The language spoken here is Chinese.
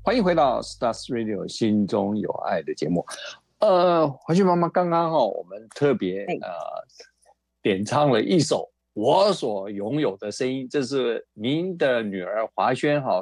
欢迎回到 Stars Radio 心中有爱的节目。华萱妈妈刚刚我们特别点唱了一首我所拥有的声音，这是您的女儿华萱